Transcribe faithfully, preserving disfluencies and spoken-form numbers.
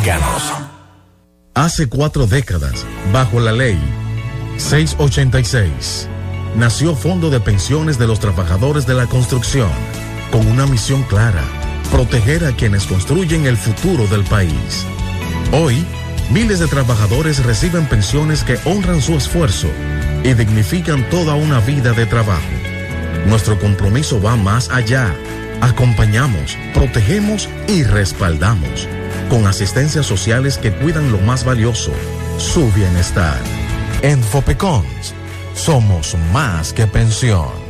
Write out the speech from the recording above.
dominicanos. Hace cuatro décadas, bajo la ley seiscientos ochenta y seis, nació Fondo de Pensiones de los Trabajadores de la Construcción, con una misión clara: proteger a quienes construyen el futuro del país. Hoy, miles de trabajadores reciben pensiones que honran su esfuerzo y dignifican toda una vida de trabajo. Nuestro compromiso va más allá. Acompañamos, protegemos y respaldamos, con asistencias sociales que cuidan lo más valioso, su bienestar. En Fopecons, somos más que pensión.